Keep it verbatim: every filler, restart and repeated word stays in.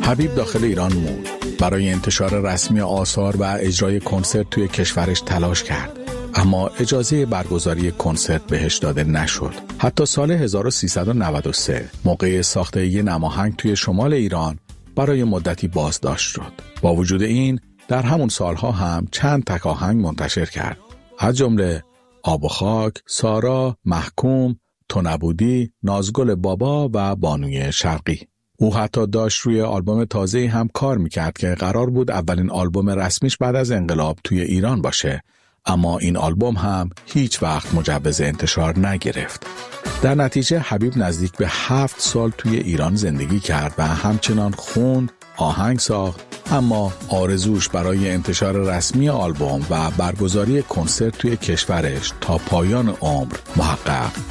حبیب داخل ایران موند. برای انتشار رسمی آثار و اجرای کنسرت توی کشورش تلاش کرد. اما اجازه برگزاری کنسرت بهش داده نشد. حتی سال هزار و سیصد و نود و سه موقع ساخت یه نماهنگ توی شمال ایران برای مدتی بازداشت شد. با وجود این در همون سالها هم چند تک آهنگ منتشر کرد. از جمله آب و خاک، سارا، محکوم، تو نبودی، نازگل بابا و بانوی شرقی. او حتی داشت روی آلبوم تازه‌ای هم کار میکرد که قرار بود اولین آلبوم رسمیش بعد از انقلاب توی ایران باشه، اما این آلبوم هم هیچ وقت مجوز انتشار نگرفت. در نتیجه حبیب نزدیک به هفت سال توی ایران زندگی کرد و همچنان خوند، آهنگ ساخت، اما آرزوش برای انتشار رسمی آلبوم و برگزاری کنسرت توی کشورش تا پایان عمر محقق